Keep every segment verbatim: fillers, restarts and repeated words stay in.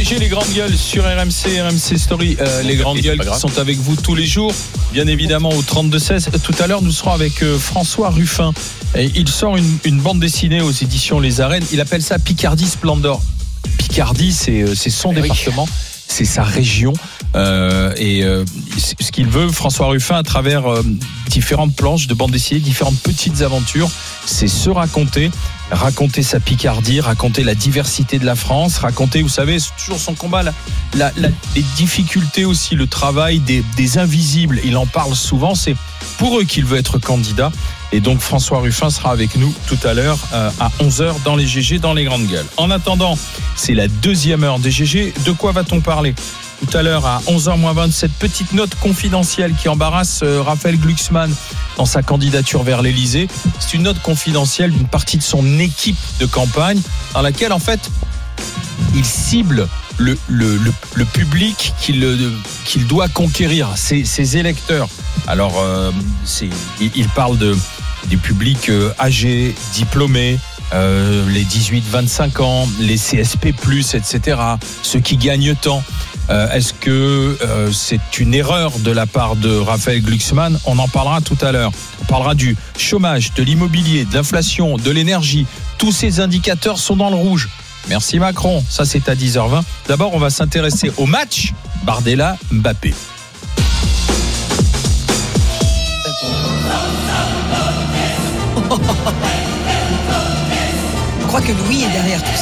G G, les grandes gueules sur R M C, R M C Story. Euh, les grandes gueules qui sont avec vous tous les jours, bien évidemment au trente-deux seize. Tout à l'heure, nous serons avec euh, François Ruffin. Et il sort une, une bande dessinée aux éditions Les Arènes. Il appelle ça Picardie Splendor. Picardie, c'est, c'est son oui. département, c'est sa région. Euh, et euh, ce qu'il veut, François Ruffin, à travers euh, différentes planches de bande dessinée, différentes petites aventures, c'est se raconter. Raconter sa Picardie, raconter la diversité de la France, raconter, vous savez, c'est toujours son combat, la, la, la, les difficultés aussi, le travail des, des invisibles. Il en parle souvent, c'est pour eux qu'il veut être candidat. Et donc François Ruffin sera avec nous tout à l'heure euh, à onze heures dans les G G, dans les grandes gueules. En attendant, c'est la deuxième heure des G G. De quoi va-t-on parler ? Tout à l'heure à onze heures moins vingt, cette petite note confidentielle qui embarrasse euh, Raphaël Glucksmann dans sa candidature vers l'Élysée. C'est une note confidentielle d'une partie de son équipe de campagne dans laquelle en fait il cible le, le, le, le public qu'il, qu'il doit conquérir, ses, ses électeurs. Alors euh, c'est, il, il parle de, des publics euh, âgés, diplômés, euh, les dix-huit vingt-cinq ans, les C S P plus, et cetera, ceux qui gagnent tant. Euh, est-ce que euh, c'est une erreur de la part de Raphaël Glucksmann ? On en parlera tout à l'heure. On parlera du chômage, de l'immobilier, de l'inflation, de l'énergie. Tous ces indicateurs sont dans le rouge. Merci Macron, ça c'est à dix heures vingt. D'abord, on va s'intéresser au match Bardella-Mbappé. Je crois que Louis est derrière tout ça.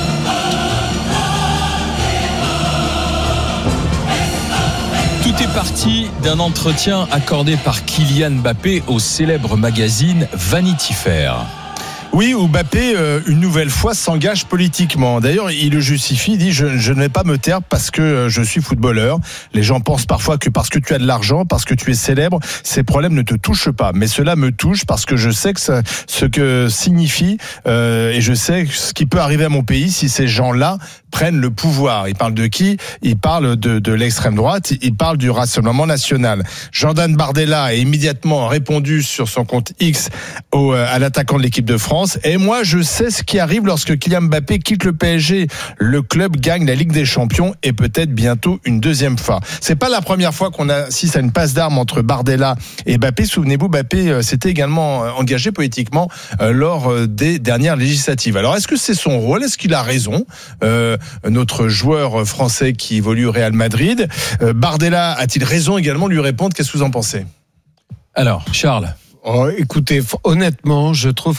Tout est parti d'un entretien accordé par Kylian Mbappé au célèbre magazine Vanity Fair. Oui, où Mbappé, euh, une nouvelle fois, s'engage politiquement. D'ailleurs, il le justifie, il dit je, je ne vais pas me taire parce que euh, je suis footballeur. Les gens pensent parfois que parce que tu as de l'argent, parce que tu es célèbre, ces problèmes ne te touchent pas. Mais cela me touche parce que je sais que ça, ce que signifie euh, et je sais ce qui peut arriver à mon pays si ces gens-là prennent le pouvoir. Il parle de qui ? Il parle de, de l'extrême droite, il parle du Rassemblement national. Jordan Bardella a immédiatement répondu sur son compte X au, à l'attaquant de l'équipe de France. Et moi, je sais ce qui arrive lorsque Kylian Mbappé quitte le P S G. Le club gagne la Ligue des Champions et peut-être bientôt une deuxième fois. C'est pas la première fois qu'on assiste à une passe d'armes entre Bardella et Mbappé. Souvenez-vous, Mbappé s'était également engagé politiquement lors des dernières législatives. Alors, est-ce que c'est son rôle ? Est-ce qu'il a raison ? euh, Notre joueur français qui évolue au Real Madrid. Euh, Bardella a-t-il raison également de lui répondre ? Qu'est-ce que vous en pensez ? Alors, Charles ? Oh, écoutez, honnêtement, je trouve